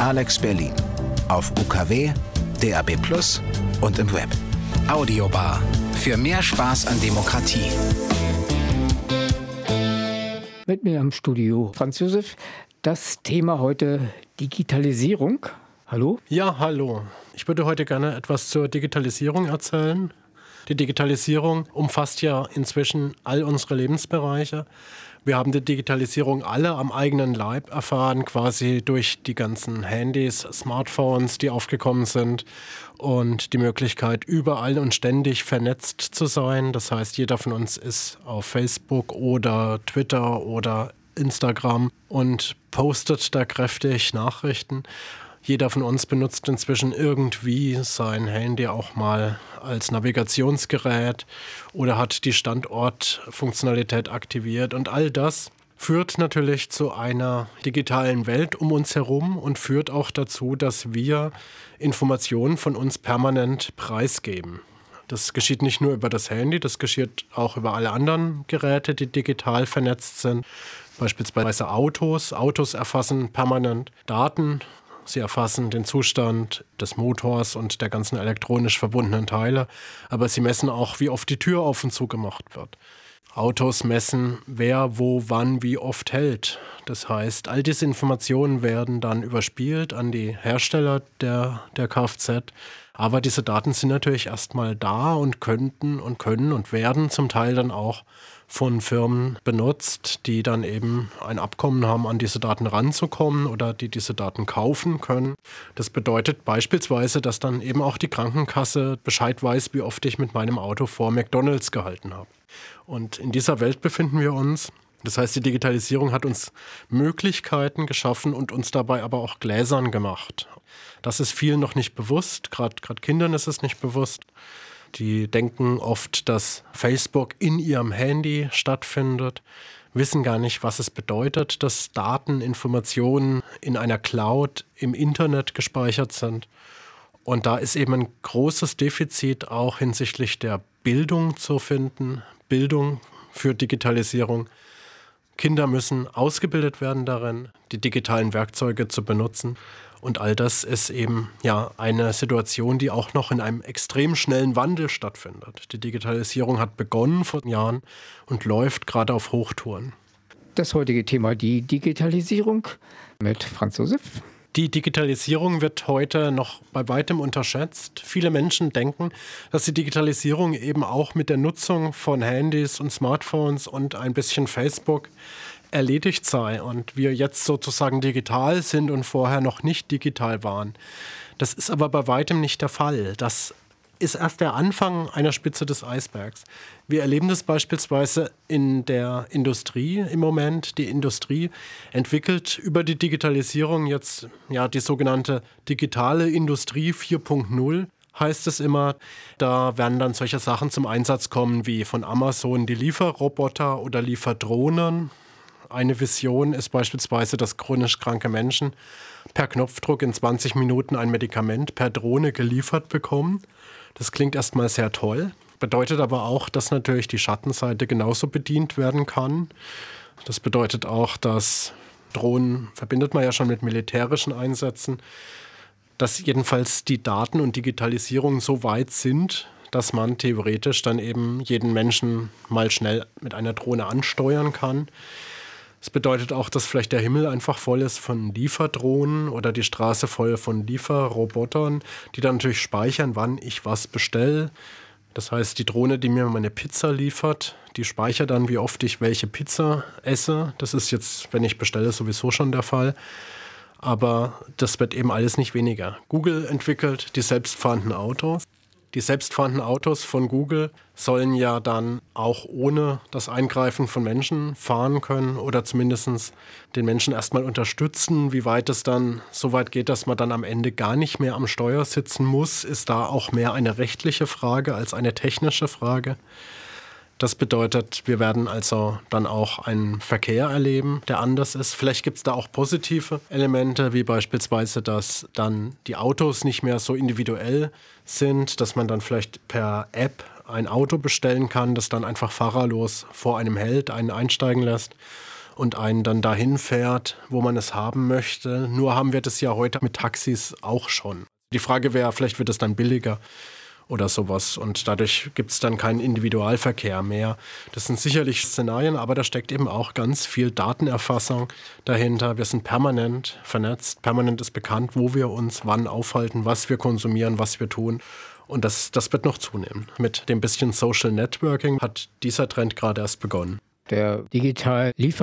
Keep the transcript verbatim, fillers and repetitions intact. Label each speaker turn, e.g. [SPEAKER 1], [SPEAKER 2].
[SPEAKER 1] Alex Berlin. Auf U K W, D A B plus und im Web. Audiobar. Für mehr Spaß an Demokratie.
[SPEAKER 2] Mit mir im Studio Franz Josef. Das Thema heute Digitalisierung. Hallo?
[SPEAKER 3] Ja, hallo. Ich würde heute gerne etwas zur Digitalisierung erzählen. Die Digitalisierung umfasst ja inzwischen all unsere Lebensbereiche. Wir haben die Digitalisierung alle am eigenen Leib erfahren, quasi durch die ganzen Handys, Smartphones, die aufgekommen sind und die Möglichkeit, überall und ständig vernetzt zu sein. Das heißt, jeder von uns ist auf Facebook oder Twitter oder Instagram und postet da kräftig Nachrichten. Jeder von uns benutzt inzwischen irgendwie sein Handy auch mal als Navigationsgerät oder hat die Standortfunktionalität aktiviert. Und all das führt natürlich zu einer digitalen Welt um uns herum und führt auch dazu, dass wir Informationen von uns permanent preisgeben. Das geschieht nicht nur über das Handy, das geschieht auch über alle anderen Geräte, die digital vernetzt sind. Beispielsweise Autos. Autos erfassen permanent Daten. Sie erfassen den Zustand des Motors und der ganzen elektronisch verbundenen Teile, aber sie messen auch, wie oft die Tür auf und zu gemacht wird. Autos messen, wer, wo, wann, wie oft hält. Das heißt, all diese Informationen werden dann überspielt an die Hersteller der, der Kfz. Aber diese Daten sind natürlich erstmal da und könnten und können und werden zum Teil dann auch von Firmen benutzt, die dann eben ein Abkommen haben, an diese Daten ranzukommen oder die diese Daten kaufen können. Das bedeutet beispielsweise, dass dann eben auch die Krankenkasse Bescheid weiß, wie oft ich mit meinem Auto vor McDonald's gehalten habe. Und in dieser Welt befinden wir uns. Das heißt, die Digitalisierung hat uns Möglichkeiten geschaffen und uns dabei aber auch gläsern gemacht. Das ist vielen noch nicht bewusst, gerade gerade Kindern ist es nicht bewusst. Die denken oft, dass Facebook in ihrem Handy stattfindet, wissen gar nicht, was es bedeutet, dass Daten, Informationen in einer Cloud im Internet gespeichert sind. Und da ist eben ein großes Defizit auch hinsichtlich der Bildung zu finden, Bildung für Digitalisierung. Kinder müssen ausgebildet werden darin, die digitalen Werkzeuge zu benutzen. Und all das ist eben ja eine Situation, die auch noch in einem extrem schnellen Wandel stattfindet. Die Digitalisierung hat begonnen vor Jahren und läuft gerade auf Hochtouren.
[SPEAKER 2] Das heutige Thema, die Digitalisierung mit Franz Josef.
[SPEAKER 3] Die Digitalisierung wird heute noch bei weitem unterschätzt. Viele Menschen denken, dass die Digitalisierung eben auch mit der Nutzung von Handys und Smartphones und ein bisschen Facebook erledigt sei und wir jetzt sozusagen digital sind und vorher noch nicht digital waren. Das ist aber bei weitem nicht der Fall. Das ist erst der Anfang einer Spitze des Eisbergs. Wir erleben das beispielsweise in der Industrie im Moment. Die Industrie entwickelt über die Digitalisierung jetzt ja die sogenannte digitale Industrie vier Punkt null. Heißt es immer, da werden dann solche Sachen zum Einsatz kommen wie von Amazon die Lieferroboter oder Lieferdrohnen. Eine Vision ist beispielsweise, dass chronisch kranke Menschen per Knopfdruck in zwanzig Minuten ein Medikament per Drohne geliefert bekommen. Das klingt erstmal sehr toll, bedeutet aber auch, dass natürlich die Schattenseite genauso bedient werden kann. Das bedeutet auch, dass Drohnen verbindet man ja schon mit militärischen Einsätzen, dass jedenfalls die Daten und Digitalisierung so weit sind, dass man theoretisch dann eben jeden Menschen mal schnell mit einer Drohne ansteuern kann. Es bedeutet auch, dass vielleicht der Himmel einfach voll ist von Lieferdrohnen oder die Straße voll von Lieferrobotern, die dann natürlich speichern, wann ich was bestelle. Das heißt, die Drohne, die mir meine Pizza liefert, die speichert dann, wie oft ich welche Pizza esse. Das ist jetzt, wenn ich bestelle, sowieso schon der Fall. Aber das wird eben alles nicht weniger. Google entwickelt die selbstfahrenden Autos. Die selbstfahrenden Autos von Google sollen ja dann auch ohne das Eingreifen von Menschen fahren können oder zumindest den Menschen erstmal unterstützen. Wie weit es dann so weit geht, dass man dann am Ende gar nicht mehr am Steuer sitzen muss, ist da auch mehr eine rechtliche Frage als eine technische Frage. Das bedeutet, wir werden also dann auch einen Verkehr erleben, der anders ist. Vielleicht gibt es da auch positive Elemente, wie beispielsweise, dass dann die Autos nicht mehr so individuell sind, dass man dann vielleicht per App ein Auto bestellen kann, das dann einfach fahrerlos vor einem hält, einen einsteigen lässt. und einen dann dahin fährt, wo man es haben möchte. Nur haben wir das ja heute mit Taxis auch schon. Die Frage wäre, vielleicht wird es dann billiger oder sowas und dadurch gibt es dann keinen Individualverkehr mehr. Das sind sicherlich Szenarien, aber da steckt eben auch ganz viel Datenerfassung dahinter. Wir sind permanent vernetzt, permanent ist bekannt, wo wir uns wann aufhalten, was wir konsumieren, was wir tun. Und das, das wird noch zunehmen. Mit dem bisschen Social Networking hat dieser Trend gerade erst begonnen.
[SPEAKER 2] Der Digital-Liefer